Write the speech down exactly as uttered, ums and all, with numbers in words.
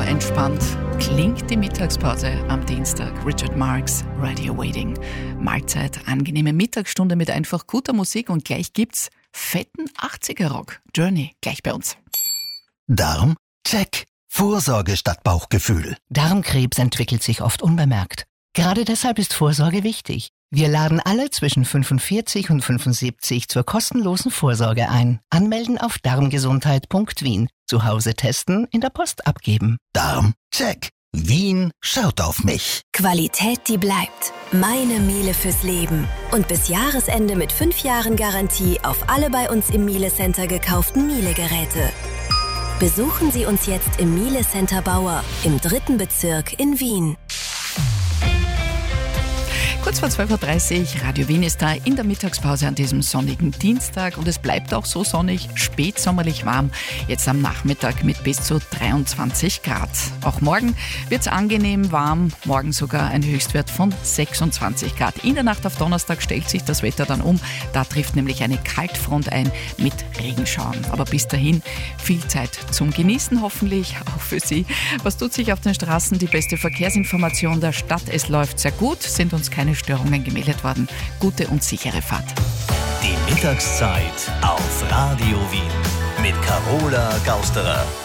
entspannt klingt die Mittagspause am Dienstag. Richard Marx, Radio Waiting. Mahlzeit, angenehme Mittagsstunde mit einfach guter Musik und gleich gibt's fetten achtziger-Rock. Journey, gleich bei uns. Darm? Check. Vorsorge statt Bauchgefühl. Darmkrebs entwickelt sich oft unbemerkt. Gerade deshalb ist Vorsorge wichtig. Wir laden alle zwischen fünfundvierzig und fünfundsiebzig zur kostenlosen Vorsorge ein. Anmelden auf darmgesundheit punkt wien. Zu Hause testen, in der Post abgeben. Darm? Check. Wien schaut auf mich. Qualität, die bleibt. Meine Miele fürs Leben. Und bis Jahresende mit fünf Jahren Garantie auf alle bei uns im Miele Center gekauften Miele-Geräte. Besuchen Sie uns jetzt im Miele Center Bauer im dritten Bezirk in Wien. Kurz vor zwölf Uhr dreißig, Radio Wien ist da in der Mittagspause an diesem sonnigen Dienstag und es bleibt auch so sonnig, spätsommerlich warm, jetzt am Nachmittag mit bis zu dreiundzwanzig Grad. Auch morgen wird es angenehm warm, morgen sogar ein Höchstwert von sechsundzwanzig Grad. In der Nacht auf Donnerstag stellt sich das Wetter dann um, da trifft nämlich eine Kaltfront ein mit Regenschauern. Aber bis dahin viel Zeit zum Genießen hoffentlich, auch für Sie. Was tut sich auf den Straßen? Die beste Verkehrsinformation der Stadt, es läuft sehr gut, sind uns keine Störungen gemeldet worden. Gute und sichere Fahrt. Die Mittagszeit auf Radio Wien mit Carola Gausterer.